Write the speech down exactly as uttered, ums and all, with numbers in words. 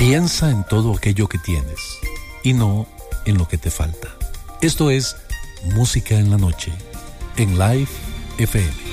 Piensa en todo aquello que tienes y no en lo que te falta. Esto es Música en la Noche, en Live F M.